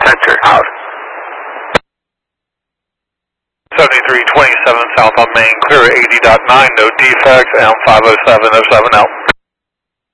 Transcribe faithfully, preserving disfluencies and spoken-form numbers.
Center, out. seventy-three twenty-seven south on Main, clear at eighty point nine, no defects, M five oh seven oh seven out.